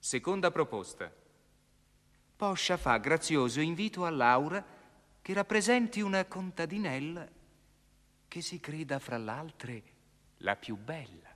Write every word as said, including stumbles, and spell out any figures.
Seconda proposta. Poscia fa grazioso invito a Laura che rappresenti una contadinella che si creda fra l'altre la più bella.